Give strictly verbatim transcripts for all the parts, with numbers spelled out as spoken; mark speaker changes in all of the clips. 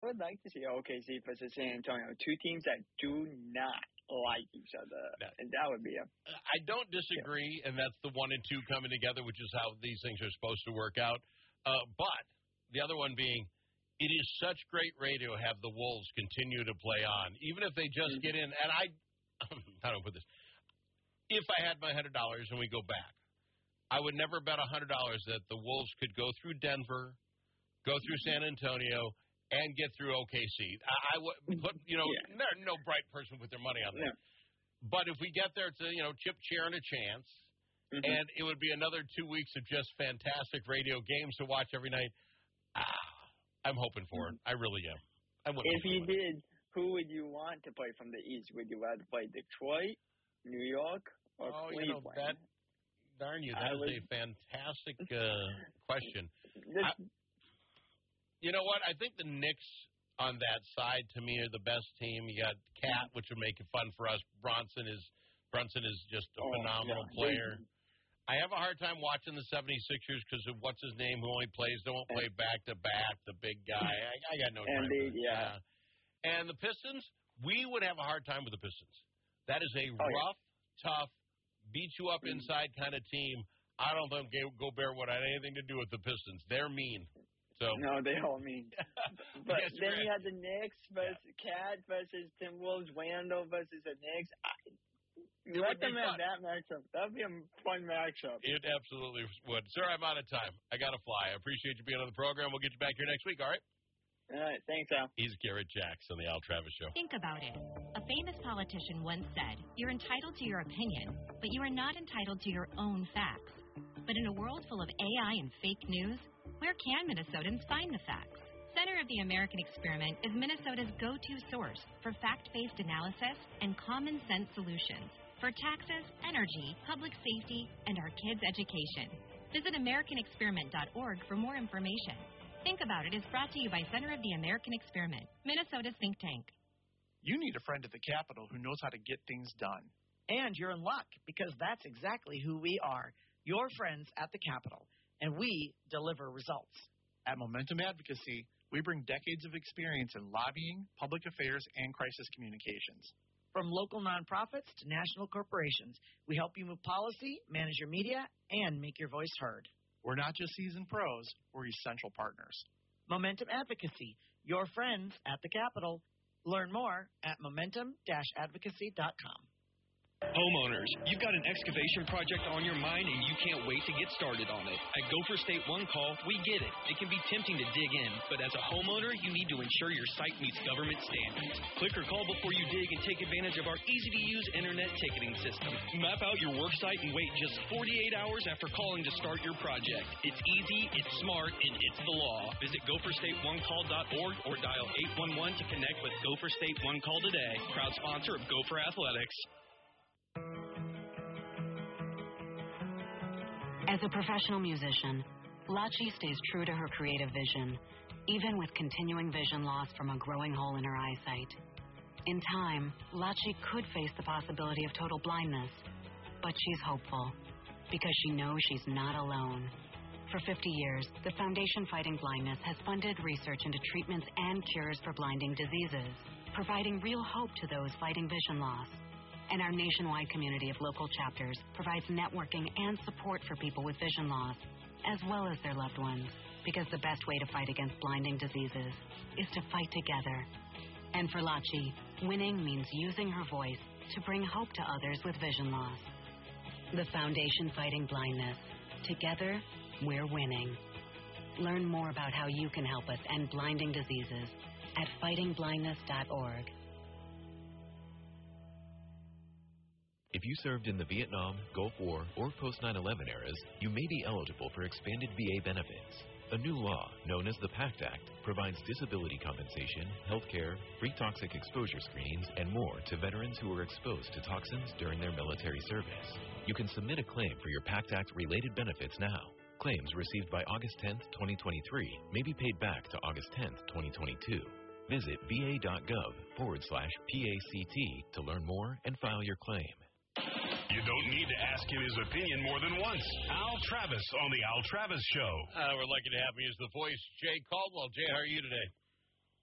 Speaker 1: would like to see O K C versus San Antonio, two teams that do not like each other, no. and that would be a.
Speaker 2: I don't disagree, yeah. and that's the one and two coming together, which is how these things are supposed to work out. Uh, but the other one being, it is such great radio to have the Wolves continue to play on, even if they just mm-hmm. get in. And I, how do I put this? If I had my hundred dollars and we go back, I would never bet a hundred dollars that the Wolves could go through Denver, go through San Antonio, and get through O K C. I, I would put, you know, yeah. there's no bright person with their money on that. Yeah. But if we get there, it's a, you know, chip, chair, and a chance. Mm-hmm. And it would be another two weeks of just fantastic radio games to watch every night. Ah, I'm hoping for it. I really am. I
Speaker 1: if you did, who would you want to play from the East? Would you rather play Detroit, New York, or
Speaker 2: oh,
Speaker 1: Cleveland?
Speaker 2: You know, that, darn you, that I is would... a fantastic uh, question. This... I, You know what? I think the Knicks on that side, to me, are the best team. You got Cat, which would make it fun for us. Bronson is Brunson is just a oh, phenomenal yeah. player. I have a hard time watching the seventy-sixers because of what's his name, who only plays, don't play back-to-back, the big guy. I, I got no time for that.
Speaker 1: Yeah.
Speaker 2: yeah. And the Pistons, we would have a hard time with the Pistons. That is a
Speaker 1: oh,
Speaker 2: rough,
Speaker 1: yeah.
Speaker 2: tough, beat-you-up inside kind of team. I don't think Gobert would have anything to do with the Pistons. They're mean. So.
Speaker 1: No, they all mean. But yes, then right. you had the Knicks versus yeah. Cat versus Timberwolves, Wando versus the Knicks. I, let them have that matchup. That would be a fun matchup.
Speaker 2: It absolutely would. Sir, I'm out of time. I got to fly. I appreciate you being on the program. We'll get you back here next week, all right?
Speaker 1: All right. Thanks, Al.
Speaker 2: He's Garrett Jacks on the Al Travis Show.
Speaker 3: Think about it. A famous politician once said, "You're entitled to your opinion, but you are not entitled to your own facts." But in a world full of A I and fake news, where can Minnesotans find the facts? Center of the American Experiment is Minnesota's go-to source for fact-based analysis and common-sense solutions for taxes, energy, public safety, and our kids' education. Visit American Experiment dot org for more information. Think About It is brought to you by Center of the American Experiment, Minnesota's think tank.
Speaker 4: You need a friend at the Capitol who knows how to get things done.
Speaker 5: And you're in luck, because that's exactly who we are. Your friends at the Capitol, and we deliver results.
Speaker 4: At Momentum Advocacy, we bring decades of experience in lobbying, public affairs, and crisis communications.
Speaker 5: From local nonprofits to national corporations, we help you move policy, manage your media, and make your voice heard.
Speaker 4: We're not just seasoned pros, we're essential partners.
Speaker 5: Momentum Advocacy, your friends at the Capitol. Learn more at momentum dash advocacy dot com.
Speaker 6: Homeowners, you've got an excavation project on your mind and you can't wait to get started on it. At Gopher State One Call, we get it. It can be tempting to dig in, but as a homeowner, you need to ensure your site meets government standards. Click or call before you dig and take advantage of our easy-to-use internet ticketing system. Map out your work site and wait just forty-eight hours after calling to start your project. It's easy, it's smart, and it's the law. Visit gopher state one call dot org or dial eight one one to connect with Gopher State One Call today. Proud sponsor of Gopher Athletics.
Speaker 7: As a professional musician, Lachi stays true to her creative vision, even with continuing vision loss from a growing hole in her eyesight. In time, Lachi could face the possibility of total blindness, but she's hopeful because she knows she's not alone. For fifty years, the Foundation Fighting Blindness has funded research into treatments and cures for blinding diseases, providing real hope to those fighting vision loss. And our nationwide community of local chapters provides networking and support for people with vision loss, as well as their loved ones, because the best way to fight against blinding diseases is to fight together. And for Lachi, winning means using her voice to bring hope to others with vision loss. The Foundation Fighting Blindness. Together, we're winning. Learn more about how you can help us end blinding diseases at fighting blindness dot org.
Speaker 8: If you served in the Vietnam, Gulf War, or post nine eleven eras, you may be eligible for expanded V A benefits. A new law, known as the PACT Act, provides disability compensation, health care, free toxic exposure screenings, and more to veterans who were exposed to toxins during their military service. You can submit a claim for your PACT Act-related benefits now. Claims received by August tenth, twenty twenty-three may be paid back to August tenth, twenty twenty-two. Visit va.gov forward slash PACT to learn more and file your claim.
Speaker 9: You don't need to ask him his opinion more than once. Al Travis on the Al Travis Show.
Speaker 2: Uh, we're lucky to have me as the voice, Jay Caldwell. Jay, how are you today?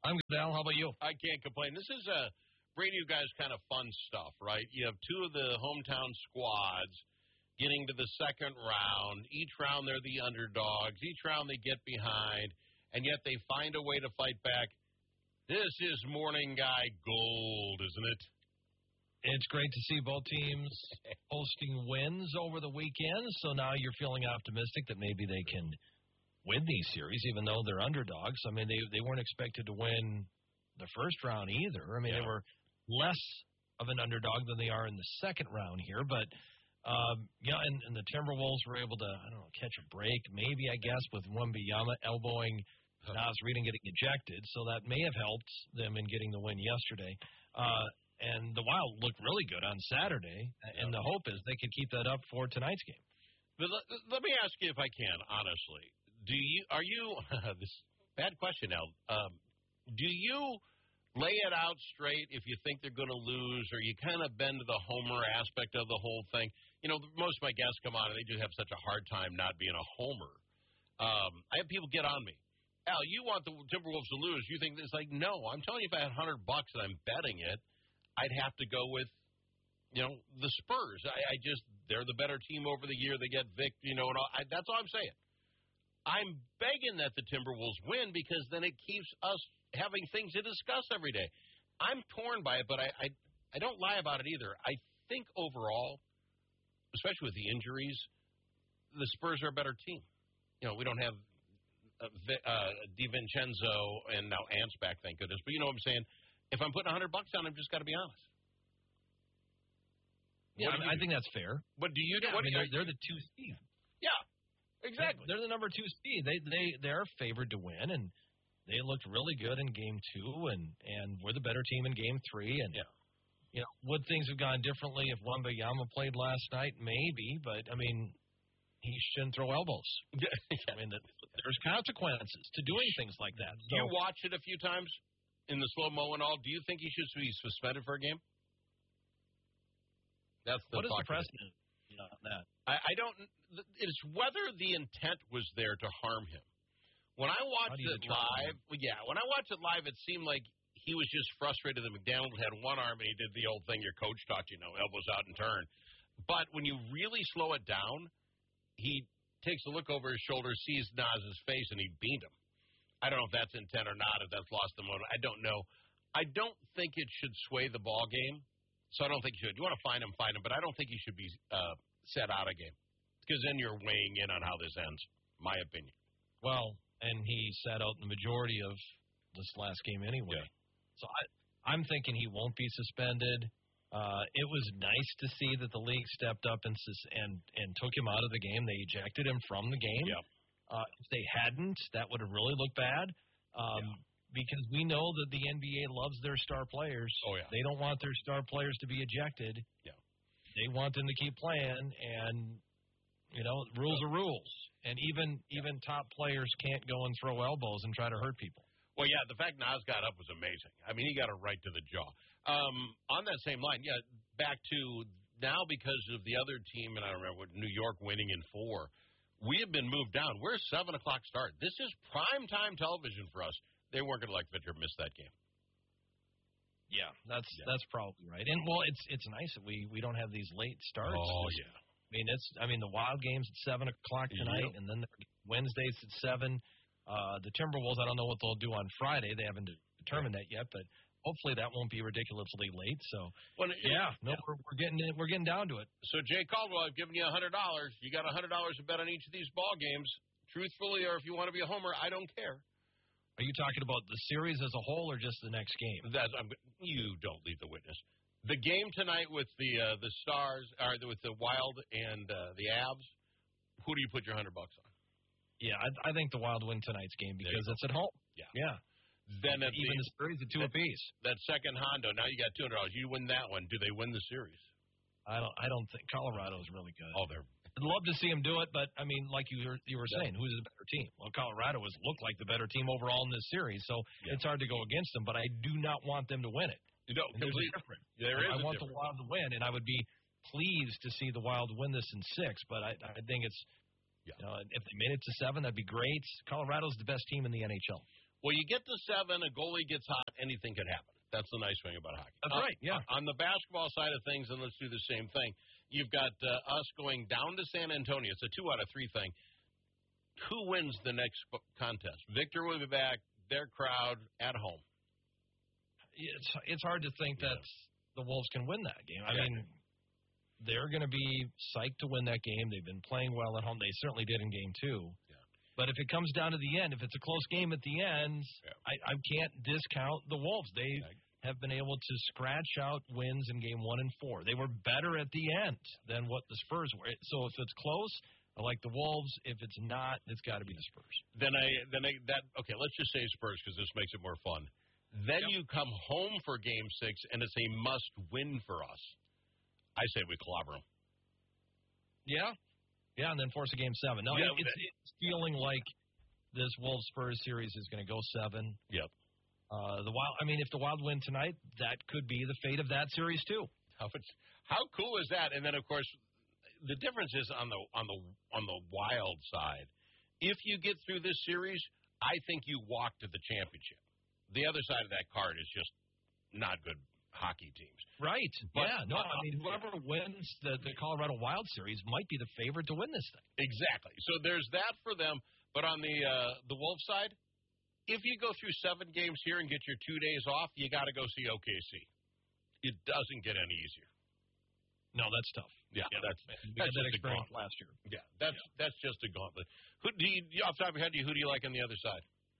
Speaker 10: I'm good, Al. How about you?
Speaker 2: I can't complain. This is a radio guys kind of fun stuff, right? You have two of the hometown squads getting to the second round. Each round they're the underdogs. Each round they get behind, and yet they find a way to fight back. This is morning guy gold, isn't it?
Speaker 10: It's great to see both teams posting wins over the weekend, so now you're feeling optimistic that maybe they can win these series, even though they're underdogs. I mean, they they weren't expected to win the first round either. I mean, yeah. they were less of an underdog than they are in the second round here, but um, yeah, and, and the Timberwolves were able to, I don't know, catch a break, maybe, I guess, with Wembanyama elbowing Naz Reid and getting ejected, so that may have helped them in getting the win yesterday. Uh, and the Wild looked really good on Saturday, and the hope is they could keep that up for tonight's game.
Speaker 2: But let, let me ask you, if I can, honestly, do you are you this bad question now? Um, do you lay it out straight if you think they're going to lose, or you kind of bend to the homer aspect of the whole thing? You know, most of my guests come on and they just have such a hard time not being a homer. Um, I have people get on me. Al, you want the Timberwolves to lose. You think it's like, no, I'm telling you, if I had one hundred bucks and I'm betting it, I'd have to go with, you know, the Spurs. I, I just, they're the better team over the year. They get Vic, you know, and all, I, that's all I'm saying. I'm begging that the Timberwolves win because then it keeps us having things to discuss every day. I'm torn by it, but I, I, I don't lie about it either. I think overall, especially with the injuries, the Spurs are a better team. You know, we don't have uh, uh, DiVincenzo and now Ant's back, thank goodness. But you know what I'm saying? If I'm putting one hundred bucks on, I've just got to be honest.
Speaker 10: Yeah, I, mean, I think that's fair.
Speaker 2: But do you?
Speaker 10: Yeah,
Speaker 2: what
Speaker 10: I mean,
Speaker 2: do
Speaker 10: they're,
Speaker 2: you,
Speaker 10: they're the two seed.
Speaker 2: Yeah, exactly.
Speaker 10: They're, they're the number two seed. They they they're favored to win, and they looked really good in game two, and and we're the better team in game three. And
Speaker 2: yeah.
Speaker 10: you know, would things have gone differently if Wembanyama played last night? Maybe, but I mean, he shouldn't throw elbows.
Speaker 2: Yeah.
Speaker 10: I mean, there's consequences to doing things like that. So,
Speaker 2: you watch it a few times in the slow-mo and all. Do you think he should be suspended for a game? That's the
Speaker 10: what is the precedent on that?
Speaker 2: I, I don't. It's whether the intent was there to harm him. When I watched it live, well, yeah, when I watched it live, it seemed like he was just frustrated that McDaniels had one arm and he did the old thing your coach taught you, you know, elbows out and turn. But when you really slow it down, he takes a look over his shoulder, sees Naz's face, and he beat him. I don't know if that's intent or not, if that's lost the motive. I don't know. I don't think it should sway the ball game, so I don't think you should. You want to find him, find him, but I don't think he should be uh, set out of game because then you're weighing in on how this ends, my opinion.
Speaker 10: Well, and he sat out the majority of this last game anyway.
Speaker 2: Yeah.
Speaker 10: So I, I'm thinking he won't be suspended. Uh, it was nice to see that the league stepped up and and and took him out of the game. They ejected him from the game.
Speaker 2: Yeah.
Speaker 10: Uh, if they hadn't, that would have really looked bad. Um,
Speaker 2: yeah.
Speaker 10: Because we know that the N B A loves their star players.
Speaker 2: Oh yeah.
Speaker 10: They don't want their star players to be ejected.
Speaker 2: Yeah.
Speaker 10: They want them to keep playing, and you know, rules are rules. And even yeah. even top players can't go and throw elbows and try to hurt people.
Speaker 2: Well, yeah, the fact Naz got up was amazing. I mean, he got it right to the jaw. Um, on that same line, yeah, back to now because of the other team, and I don't remember, New York winning in four, we have been moved down. We're a seven o'clock start. This is prime time television for us. They weren't going to let Victor miss that game.
Speaker 10: Yeah, that's
Speaker 2: yeah.
Speaker 10: that's probably right. And, well, it's it's nice that we, we don't have these late starts.
Speaker 2: Oh,
Speaker 10: this,
Speaker 2: yeah.
Speaker 10: I mean, it's I mean, the Wild game's at seven o'clock tonight,
Speaker 2: yep.
Speaker 10: and then the Wednesday's at seven. Uh, the Timberwolves, I don't know what they'll do on Friday. They haven't determined that yet, but hopefully that won't be ridiculously late. So,
Speaker 2: well, it,
Speaker 10: yeah, no,
Speaker 2: yeah.
Speaker 10: We're, we're getting we're getting down to it.
Speaker 2: So, Jay Caldwell, I've given you a hundred dollars. You got a hundred dollars to bet on each of these ball games. Truthfully, or if you want to be a homer, I don't care.
Speaker 10: Are you talking about the series as a whole, or just the next game?
Speaker 2: That's, I'm, you don't leave the witness. The game tonight with the uh, the Stars, or with the Wild and uh, the Avs. Who do you put your hundred bucks on?
Speaker 10: Yeah, I, I think the Wild win tonight's game because it's at home.
Speaker 2: Yeah,
Speaker 10: yeah.
Speaker 2: Then at
Speaker 10: even
Speaker 2: the,
Speaker 10: the series at two
Speaker 2: that,
Speaker 10: apiece.
Speaker 2: That second Hondo, now you got two hundred dollars. You win that one. Do they win the series?
Speaker 10: I don't. I don't think Colorado's really good.
Speaker 2: Oh, they're.
Speaker 10: I'd love to see them do it, but I mean, like you were you were saying, yeah. who's the better team? Well, Colorado has looked like the better team overall in this series, so yeah. it's hard to go against them. But I do not want them to win it.
Speaker 2: You know, completely
Speaker 10: different.
Speaker 2: There is.
Speaker 10: I want
Speaker 2: difference.
Speaker 10: the Wild to win, and I would be pleased to see the Wild win this in six. But I, I think it's. Yeah. You know, if they made it to seven, that'd be great. Colorado's the best team in the N H L.
Speaker 2: Well, you get to seven, a goalie gets hot, anything could happen. That's the nice thing about hockey.
Speaker 10: That's
Speaker 2: uh,
Speaker 10: right, yeah.
Speaker 2: On the basketball side of things, and let's do the same thing, you've got uh, us going down to San Antonio. It's a two out of three thing. Who wins the next contest? Victor will be back, their crowd, at home.
Speaker 10: It's it's hard to think
Speaker 2: yeah.
Speaker 10: that the Wolves can win that game. I
Speaker 2: yeah.
Speaker 10: mean, they're going to be psyched to win that game. They've been playing well at home. They certainly did in game two.
Speaker 2: Yeah.
Speaker 10: But if it comes down to the end, if it's a close game at the end,
Speaker 2: yeah.
Speaker 10: I, I can't discount the Wolves. They have been able to scratch out wins in game one and four. They were better at the end than what the Spurs were. So if it's close, I like the Wolves. If it's not, it's got to be the Spurs.
Speaker 2: Then I then I that okay. Let's just say Spurs because this makes it more fun. Then yep. you come home for game six, and it's a must-win for us. I say we clobber them.
Speaker 10: Yeah. Yeah, and then force a game seven. No,
Speaker 2: yeah,
Speaker 10: it's, it's feeling like this Wolves-Spurs series is going to go seven.
Speaker 2: Yep.
Speaker 10: Uh, the Wild. I mean, if the Wild win tonight, that could be the fate of that series, too.
Speaker 2: How, how cool is that? And then, of course, the difference is on the on the on the Wild side. If you get through this series, I think you walk to the championship. The other side of that card is just not good hockey teams.
Speaker 10: Right.
Speaker 2: But,
Speaker 10: yeah. No,
Speaker 2: uh,
Speaker 10: I mean, whoever wins the, the Colorado Wild series might be the favorite to win this thing.
Speaker 2: Exactly. So there's that for them. But on the uh, the Wolves side, if you go through seven games here and get your two days off, you got to go see O K C. It doesn't get any easier.
Speaker 10: No, that's tough.
Speaker 2: Yeah,
Speaker 10: yeah
Speaker 2: that's
Speaker 10: we
Speaker 2: that's
Speaker 10: that
Speaker 2: just
Speaker 10: experience
Speaker 2: a
Speaker 10: last year.
Speaker 2: Yeah, that's yeah. that's just a gauntlet. Who do you, off the top of your head, who do you like on the other side?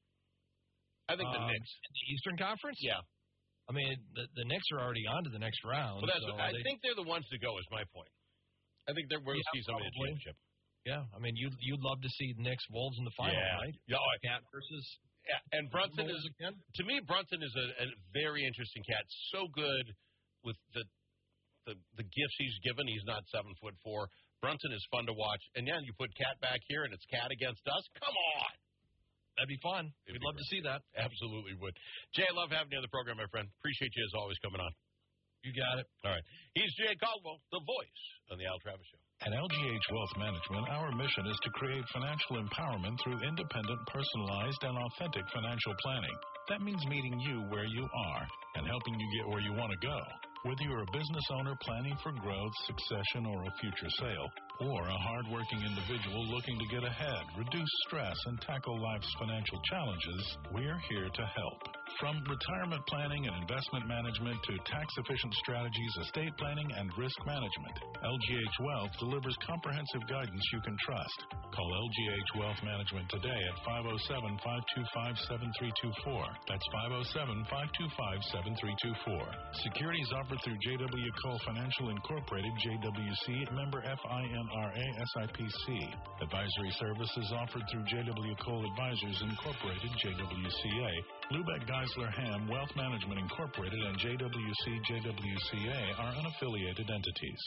Speaker 2: I think the
Speaker 10: um,
Speaker 2: Knicks.
Speaker 10: In the Eastern Conference?
Speaker 2: Yeah.
Speaker 10: I mean, the, the Knicks are already on to the next round.
Speaker 2: Well, that's
Speaker 10: so
Speaker 2: I
Speaker 10: they,
Speaker 2: think they're the ones to go. Is my point. I think they're we'll
Speaker 10: yeah,
Speaker 2: see somebody in the championship.
Speaker 10: Yeah, I mean, you'd you'd love to see Knicks Wolves in the final,
Speaker 2: yeah.
Speaker 10: right?
Speaker 2: Yeah, oh,
Speaker 10: Cat versus.
Speaker 2: Yeah, and Brunson is
Speaker 10: again?
Speaker 2: To me, Brunson is a, a very interesting cat. So good with the the the gifts he's given. He's not seven foot four. Brunson is fun to watch. And yeah, you put Cat back here, and it's Cat against us. Come on.
Speaker 10: That'd be fun.
Speaker 2: It'd
Speaker 10: We'd
Speaker 2: be
Speaker 10: love
Speaker 2: great.
Speaker 10: to see that.
Speaker 2: Absolutely would. Jay, I love having you on the program, my friend. Appreciate you as always coming on.
Speaker 10: You got it.
Speaker 2: All right. He's Jay Caldwell, the voice on the Al Travis Show.
Speaker 11: At L G H Wealth Management, our mission is to create financial empowerment through independent, personalized, and authentic financial planning. That means meeting you where you are and helping you get where you want to go. Whether you're a business owner planning for growth, succession, or a future sale, or a hardworking individual looking to get ahead, reduce stress, and tackle life's financial challenges, we're here to help. From retirement planning and investment management to tax-efficient strategies, estate planning, and risk management, L G H Wealth delivers comprehensive guidance you can trust. Call L G H Wealth Management today at five oh seven, five two five, seven three two four. That's five oh seven, five two five, seven three two four. Securities offered through J W. Cole Financial Incorporated, J W C, member F I N R A S I P C. Advisory services offered through J W. Cole Advisors Incorporated, J W C A. Lubeck Geisler Ham Wealth Management Incorporated and J W C J W C A are unaffiliated entities.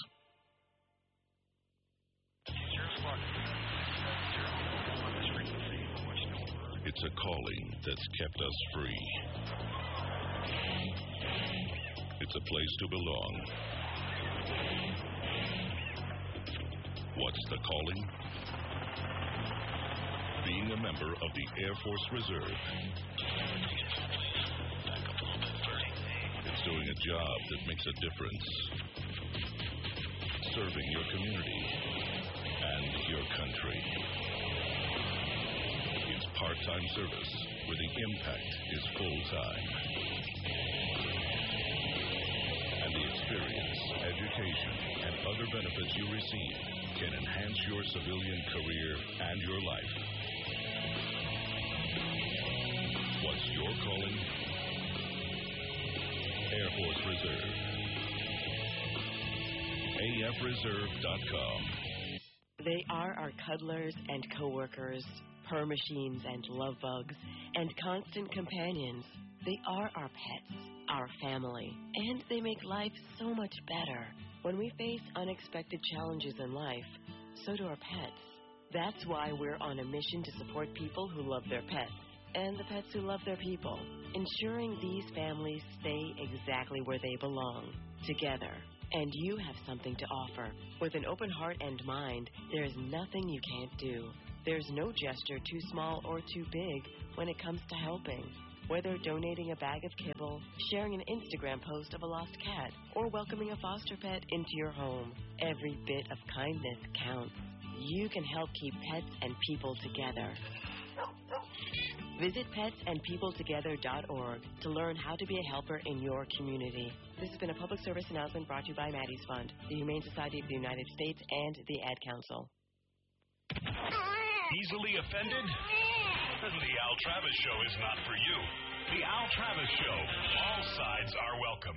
Speaker 12: It's a calling that's kept us free. It's a place to belong. What's the calling? Being a member of the Air Force Reserve. It's doing a job that makes a difference. Serving your community and your country. It's part-time service where the impact is full-time. And the experience, education, and other benefits you receive can enhance your civilian career and your life. What's your calling? Air Force Reserve. A F reserve dot com.
Speaker 13: They are our cuddlers and coworkers, purr machines and love bugs, and constant companions. They are our pets, our family, and they make life so much better. When we face unexpected challenges in life, so do our pets. That's why we're on a mission to support people who love their pets and the pets who love their people, ensuring these families stay exactly where they belong, together. And you have something to offer. With an open heart and mind, there is nothing you can't do. There's no gesture too small or too big when it comes to helping. Whether donating a bag of kibble, sharing an Instagram post of a lost cat, or welcoming a foster pet into your home, every bit of kindness counts. You can help keep pets and people together. Visit pets and people together dot org to learn how to be a helper in your community. This has been a public service announcement brought to you by Maddie's Fund, the Humane Society of the United States, and the Ad Council.
Speaker 9: Easily offended? The Al Travis Show is not for you. The Al Travis Show. All sides are welcome.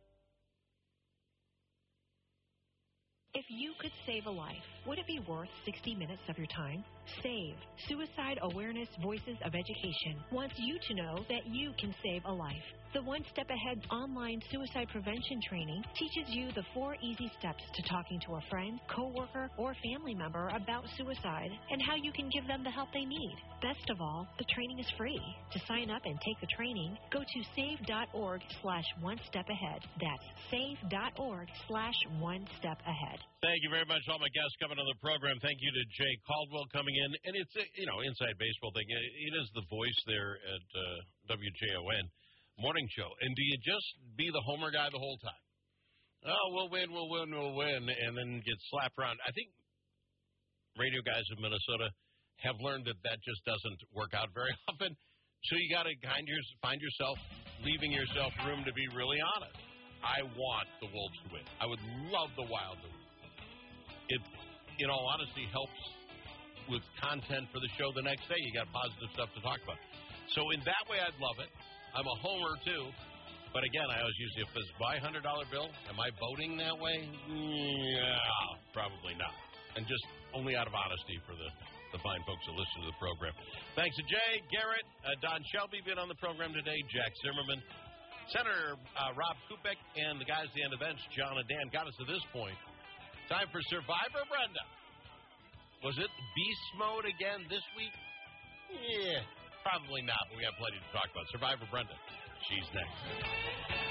Speaker 14: If you could save a life, would it be worth sixty minutes of your time? SAVE, Suicide Awareness Voices of Education, wants you to know that you can save a life. The One Step Ahead online suicide prevention training teaches you the four easy steps to talking to a friend, coworker, or family member about suicide and how you can give them the help they need. Best of all, the training is free. To sign up and take the training, go to save.org slash one step ahead. That's save.org slash one step ahead.
Speaker 2: Thank you very much, all my guests coming on the program. Thank you to Jay Caldwell coming in. And it's, a, you know, inside baseball thing. It is the voice there at uh, W J O N morning show. And do you just be the homer guy the whole time? Oh, we'll win, we'll win, we'll win, and then get slapped around. I think radio guys of Minnesota have learned that that just doesn't work out very often. So you got to kind your, find yourself leaving yourself room to be really honest. I want the Wolves to win. I would love the Wild to win. It, in all honesty, helps with content for the show the next day. You got positive stuff to talk about. So in that way, I'd love it. I'm a homer, too. But again, I always use the, if it's buy one hundred dollar bill, am I voting that way? Yeah, probably not. And just only out of honesty for the, the fine folks that listen to the program. Thanks to Jay, Garrett, uh, Don Shelby being on the program today, Jack Zimmerman, Senator uh, Rob Kupek, and the guys at the end of the bench, John and Dan, got us to this point. Time for Survivor Brenda. Was it beast mode again this week? Yeah, probably not, but we have plenty to talk about. Survivor Brenda. She's next.